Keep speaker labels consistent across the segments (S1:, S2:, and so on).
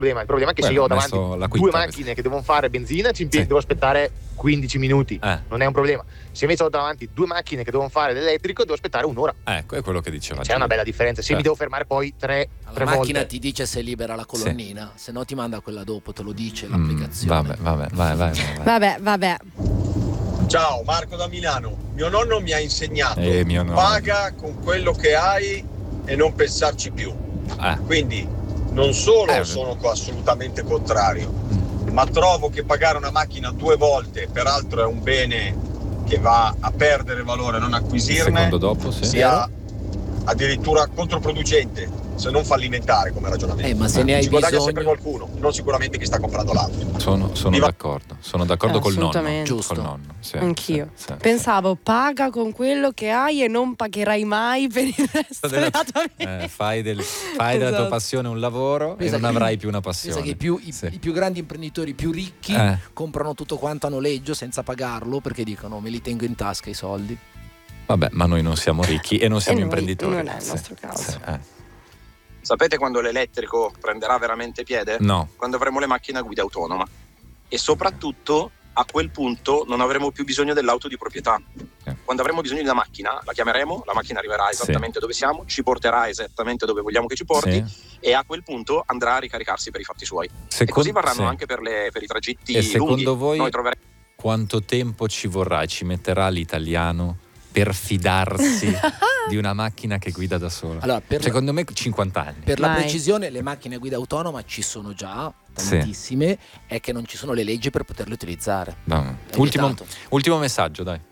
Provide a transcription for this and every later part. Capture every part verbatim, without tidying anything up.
S1: Il problema è che
S2: Beh,
S1: se io ho
S2: ho
S1: davanti
S2: messo la
S1: due
S2: quitta,
S1: macchine che devono fare benzina, ci impiego,
S2: Sì.
S1: devo aspettare quindici minuti.
S2: Eh.
S1: Non è un problema. Se invece ho davanti due macchine che devono fare l'elettrico, devo aspettare un'ora.
S2: Ecco, è quello che diceva.
S1: C'è
S2: Giulio.
S1: una bella differenza. Se
S2: Certo.
S1: mi devo fermare poi tre,
S3: La
S1: tre
S3: macchina
S1: volte.
S3: ti dice se libera la colonnina, se no ti manda quella dopo, te lo dice
S2: Mm,
S3: l'applicazione.
S2: vabbè, vabbè, vai, vai, vai, vai.
S4: Vabbè, vabbè.
S5: Ciao, Marco da Milano. Mio nonno mi ha insegnato:
S2: Eh, mio nonno.
S5: paga con quello che hai e non pensarci più.
S2: Eh.
S5: Quindi non solo
S2: Eh.
S5: sono assolutamente contrario, ma trovo che pagare una macchina due volte, peraltro è un bene che va a perdere valore, non acquisirne,
S2: Secondo dopo, sì.
S5: sia addirittura controproducente, se non fallimentare come ragionamento.
S3: Eh, ma se ne hai
S5: Ci guadagna
S3: bisogno-
S5: sempre qualcuno, non sicuramente chi sta comprando l'auto.
S2: Sono, sono
S5: Viva-
S2: d'accordo, sono d'accordo
S4: Eh,
S2: col nonno.
S4: assolutamente.
S3: Giusto.
S2: Col nonno, sì,
S4: Anch'io.
S2: sì, sì,
S4: Pensavo, paga con quello che hai e non pagherai mai per il resto
S2: Della-
S4: della tua vita.
S2: Eh, fai del- fai della tua
S4: Esatto.
S2: passione un lavoro
S3: Pensa
S2: e non
S3: che-
S2: avrai più una passione.
S3: Pensa che i più, i,
S2: Sì.
S3: i più grandi imprenditori, più ricchi,
S2: Eh.
S3: comprano tutto quanto a noleggio senza pagarlo perché dicono me li tengo in tasca i soldi.
S2: Vabbè, ma noi non siamo ricchi e non siamo
S4: E noi
S2: imprenditori.
S4: non è il
S2: Sì,
S4: nostro caso.
S2: sì, eh.
S6: Sapete quando l'elettrico prenderà veramente piede?
S2: No.
S6: Quando avremo le macchine a guida autonoma. E soprattutto a quel punto non avremo più bisogno dell'auto di proprietà.
S2: Eh.
S6: Quando avremo bisogno di una macchina, la chiameremo, la macchina arriverà esattamente dove siamo, ci porterà esattamente dove vogliamo che ci porti
S2: Sì.
S6: e a quel punto andrà a ricaricarsi per i fatti suoi. e
S2: Secon-
S6: così varranno
S2: sì.
S6: anche per, le- per i tragitti
S2: E secondo
S6: lunghi.
S2: voi
S6: Noi troveremo
S2: quanto tempo ci vorrà e ci metterà l'italiano per fidarsi di una macchina che guida da sola?
S3: Allora, per,
S2: Secondo me cinquanta anni.
S3: per la
S4: Vai.
S3: precisione, le macchine a guida autonoma ci sono già,
S2: Sì.
S3: tantissime, è che non ci sono le leggi per poterle utilizzare.
S2: No.
S3: È
S2: Ultimo,
S3: vietato.
S2: ultimo messaggio, dai.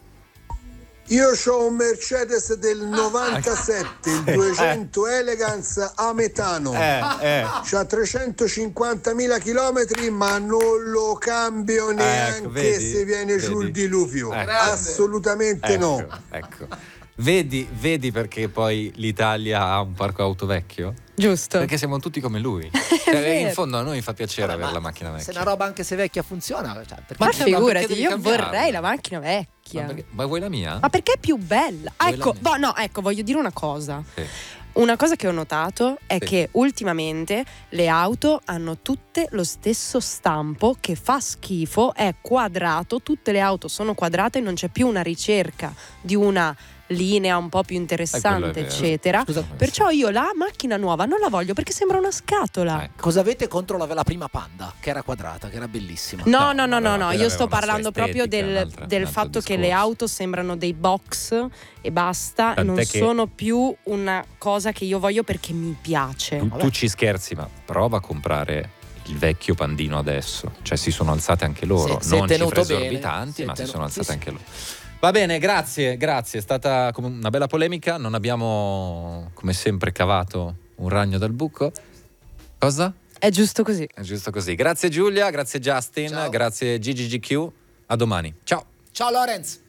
S7: Io ho un Mercedes del novantasette, il duecento Elegance a metano.
S2: eh.
S7: C'ha trecentocinquantamila chilometri, ma non lo cambio neanche
S2: vedi?
S7: se viene giù
S2: Vedi?
S7: il diluvio.
S2: Ecco.
S7: Assolutamente
S2: Ecco,
S7: no.
S2: ecco. Vedi, vedi perché poi l'Italia ha un parco auto vecchio?
S4: Giusto.
S2: Perché siamo tutti come lui. Cioè,
S4: vero.
S2: in fondo a noi fa piacere
S3: Vabbè,
S2: avere
S3: ma
S2: la macchina
S3: Se
S2: vecchia.
S3: una roba anche se vecchia funziona, cioè, perché
S4: Ma
S2: Ma perché
S4: figurati,
S2: devi
S4: io
S2: cambiarla?
S4: vorrei la macchina vecchia.
S2: Ma, perché- ma vuoi la mia?
S4: Ma perché è più bella?
S2: Vuoi
S4: Ecco,
S2: la mia?
S4: vo- no, ecco, voglio dire una cosa.
S2: Sì.
S4: Una cosa che ho notato è
S2: Sì.
S4: che ultimamente le auto hanno tutte lo stesso stampo che fa schifo, è quadrato, tutte le auto sono quadrate e non c'è più una ricerca di una linea un po' più
S2: Eh,
S4: interessante,
S2: quello è vero.
S4: eccetera.
S3: Scusa,
S4: Perciò io la macchina nuova non la voglio perché sembra una scatola.
S2: Ecco.
S3: cosa avete contro la, la prima Panda, che era quadrata, che era bellissima?
S4: No,
S2: No,
S4: no, no, no,
S2: aveva-
S4: no,
S2: quella
S4: io sto
S2: aveva una sua
S4: parlando proprio
S2: estetica,
S4: del,
S2: un'altra-
S4: del
S2: un altro
S4: fatto che
S2: discorso.
S4: le auto sembrano dei box e basta,
S2: Tant'è
S4: non
S2: che-
S4: sono più una cosa che io voglio perché mi piace.
S2: Tu, tu ci scherzi, ma prova a comprare il vecchio Pandino adesso. Cioè si sono alzate anche loro.
S3: Se- se è
S2: non
S3: tenuto
S2: cifre
S3: bene,
S2: esorbitanti,
S3: se è
S2: ma si
S3: tenu-
S2: sono alzate
S3: sì, sì.
S2: anche loro. Va bene, grazie, grazie. È stata come una bella polemica. Non abbiamo, come sempre, cavato un ragno dal buco. Cosa?
S4: È giusto così.
S2: È giusto così. Grazie Giulia, grazie Justin,
S3: Ciao.
S2: grazie G G G Q. A domani. Ciao.
S3: Ciao Lorenz!